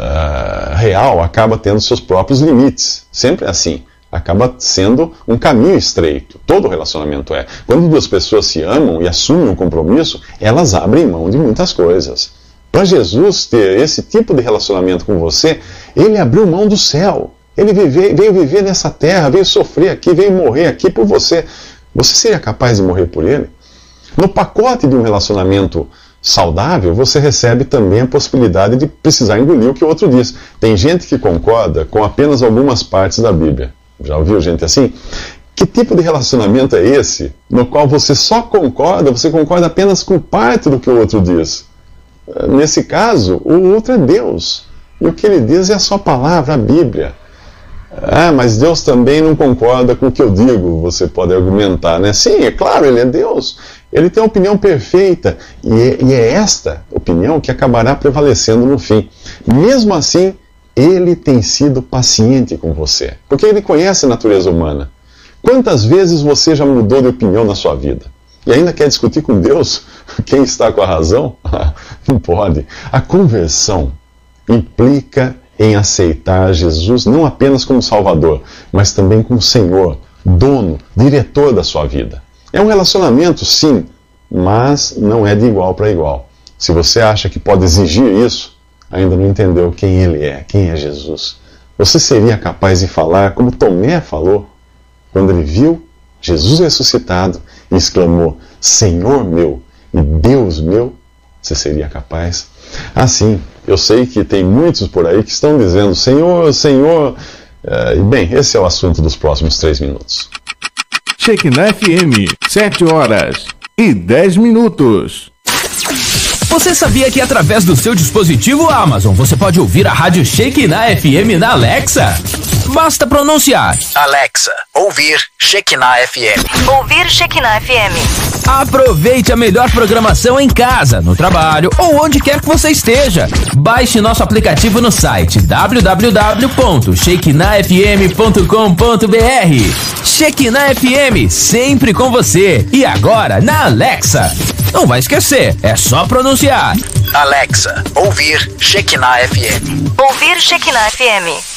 real acaba tendo seus próprios limites. Sempre é assim. Acaba sendo um caminho estreito. Todo relacionamento é. Quando duas pessoas se amam e assumem um compromisso, elas abrem mão de muitas coisas. Para Jesus ter esse tipo de relacionamento com você, ele abriu mão do céu. Ele veio viver nessa terra, veio sofrer aqui, veio morrer aqui por você. Você seria capaz de morrer por ele? No pacote de um relacionamento saudável, você recebe também a possibilidade de precisar engolir o que o outro diz. Tem gente que concorda com apenas algumas partes da Bíblia. Já ouviu gente assim? Que tipo de relacionamento é esse, no qual você concorda apenas com parte do que o outro diz? Nesse caso, o outro é Deus. E o que ele diz é a sua palavra, a Bíblia. Mas Deus também não concorda com o que eu digo, você pode argumentar, né? Sim, é claro, ele é Deus. Ele tem a opinião perfeita. E é esta opinião que acabará prevalecendo no fim. Mesmo assim, ele tem sido paciente com você. Porque ele conhece a natureza humana. Quantas vezes você já mudou de opinião na sua vida? E ainda quer discutir com Deus? Quem está com a razão? Não pode. A conversão implica em aceitar Jesus não apenas como Salvador, mas também como Senhor, dono, diretor da sua vida. É um relacionamento, sim, mas não é de igual para igual. Se você acha que pode exigir isso, ainda não entendeu quem ele é, quem é Jesus. Você seria capaz de falar como Tomé falou, quando ele viu Jesus ressuscitado e exclamou, Senhor meu e Deus meu? Você seria capaz? Sim, eu sei que tem muitos por aí que estão dizendo, Senhor, Senhor. Bem, esse é o assunto dos próximos 3 minutos. Shekinah FM, 7h10. Você sabia que através do seu dispositivo Amazon você pode ouvir a rádio Shekinah FM na Alexa? Basta pronunciar: Alexa, ouvir Shekinah FM. Ouvir Shekinah FM. Aproveite a melhor programação em casa, no trabalho ou onde quer que você esteja. Baixe nosso aplicativo no site www.shekinahfm.com.br. Shekinah FM, sempre com você. E agora na Alexa. Não vai esquecer, é só pronunciar. Alexa, ouvir Shekinah FM. Ouvir Shekinah FM.